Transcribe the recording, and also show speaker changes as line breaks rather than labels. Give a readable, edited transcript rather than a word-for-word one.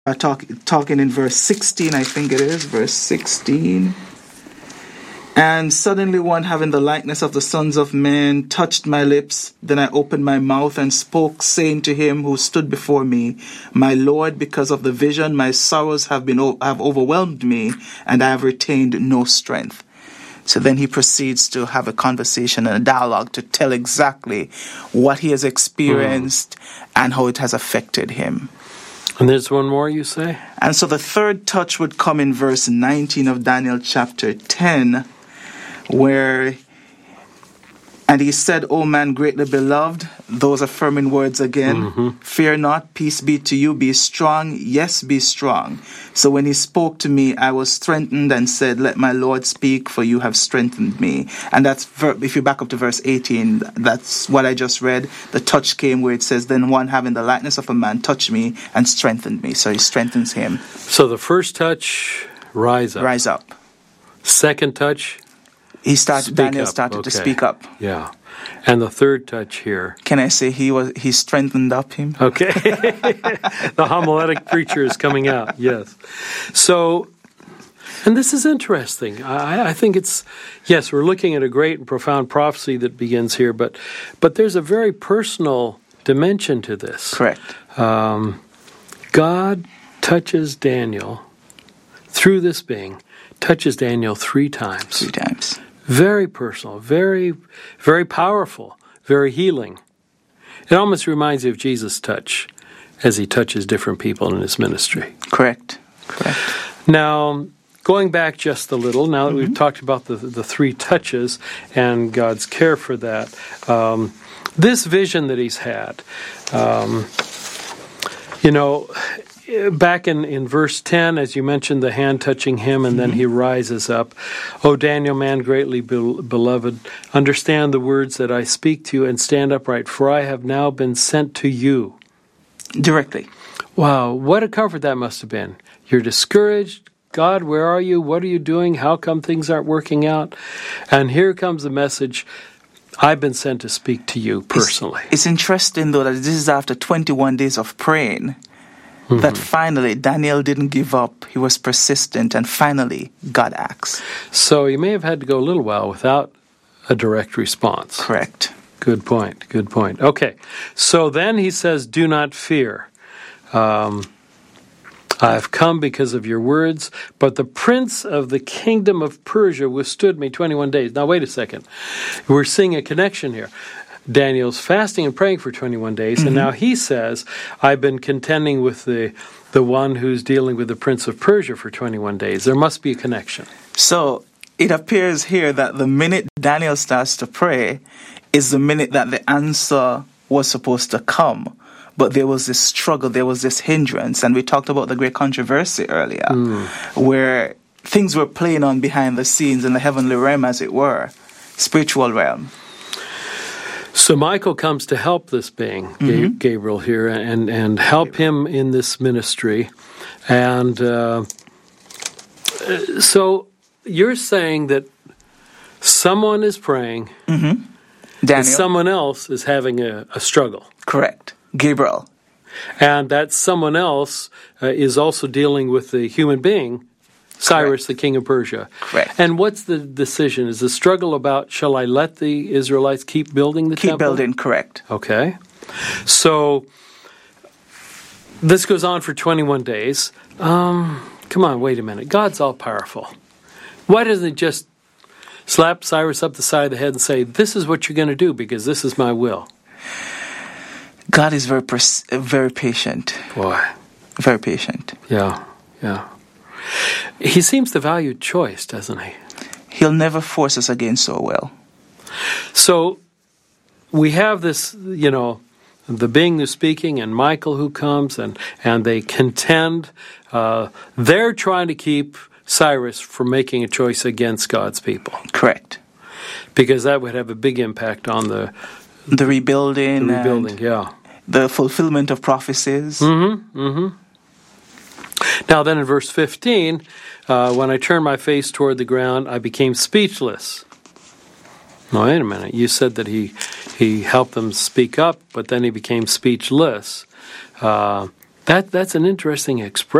talking in verse 16, I think it is, verse 16. And suddenly one having the likeness of the sons of men touched my lips. Then I opened my mouth and spoke, saying to him who stood before me, My Lord, because of the vision, my sorrows have overwhelmed me, and I have retained no strength. So then he proceeds to have a conversation and a dialogue to tell exactly what he has experienced and how it has affected him.
And there's one more, you say?
And so the third touch would come in verse 19 of Daniel chapter 10, where, and he said, O man greatly beloved, those affirming words again, fear not, peace be to you, be strong, yes, be strong. So when he spoke to me, I was strengthened and said, let my Lord speak, for you have strengthened me. And that's, if you back up to verse 18, that's what I just read. The touch came where it says, then one having the likeness of a man touched me and strengthened me. So he strengthens him.
So the first touch, rise up.
Rise up.
Second touch,
Daniel started to speak up.
Yeah. And the third touch here.
Can I say he strengthened up him?
Okay. The homiletic preacher is coming out, yes. So, and this is interesting. I think it's, yes, we're looking at a great and profound prophecy that begins here, but there's a very personal dimension to this.
Correct.
God touches Daniel through this being, touches Daniel 3 times.
3 times.
Very personal, very, very powerful, very healing. It almost reminds you of Jesus' touch as he touches different people in his ministry.
Correct.
Now, going back just a little, now that we've talked about the 3 touches and God's care for that, this vision that he's had, back in verse 10, as you mentioned, the hand touching him, and then he rises up. O Daniel, man greatly beloved, understand the words that I speak to you and stand upright, for I have now been sent to you.
Directly.
Wow, what a comfort that must have been. You're discouraged. God, where are you? What are you doing? How come things aren't working out? And here comes the message. I've been sent to speak to you personally.
It's interesting, though, that this is after 21 days of praying. That finally Daniel didn't give up. He was persistent, and finally God acts.
So you may have had to go a little while without a direct response.
Correct.
Good point. Okay. So then he says, do not fear. I have come because of your words, but the prince of the kingdom of Persia withstood me 21 days. Now, wait a second. We're seeing a connection here. Daniel's fasting and praying for 21 days, and now he says, I've been contending with the one who's dealing with the prince of Persia for 21 days. There must be a connection.
So it appears here that the minute Daniel starts to pray is the minute that the answer was supposed to come. But there was this struggle, there was this hindrance, and we talked about the great controversy earlier, where things were playing on behind the scenes in the heavenly realm, as it were, spiritual realm.
So Michael comes to help this being, Gabriel here, and help him in this ministry. And so you're saying that someone is praying,
Daniel.
and someone else is having a struggle.
Correct. Gabriel.
And that someone else is also dealing with the human being, Cyrus, the king of Persia.
Correct.
And what's the decision? Is the struggle about, shall I let the Israelites keep building the temple?
Keep building, correct.
Okay. So this goes on for 21 days. Come on, wait a minute. God's all-powerful. Why doesn't he just slap Cyrus up the side of the head and say, this is what you're going to do because this is my will?
God is very patient.
Boy.
Very patient.
Yeah. He seems to value choice, doesn't he?
He'll never force us against our will.
So we have this, the being who's speaking and Michael who comes and they contend. They're trying to keep Cyrus from making a choice against God's people.
Correct.
Because that would have a big impact on the
rebuilding.
Yeah.
The fulfillment of prophecies.
Now then in verse 15, when I turned my face toward the ground, I became speechless. Now, wait a minute. You said that he helped them speak up, but then he became speechless. That's an interesting expression.